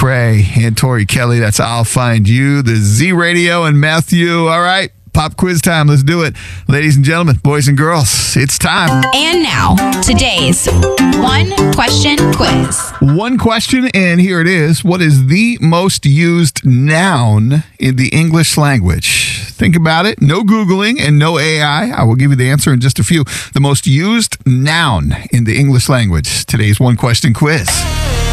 McRae and Tori Kelly. That's I'll Find You, the Z Radio, and Matthew. All right, pop quiz time. Let's do it. Ladies and gentlemen, boys and girls, it's time. And now, today's one question quiz. One question, and here it is. What is the most used noun in the English language? Think about it. No Googling and no AI. I will give you the answer in just a few. The most used noun in the English language. Today's one question quiz.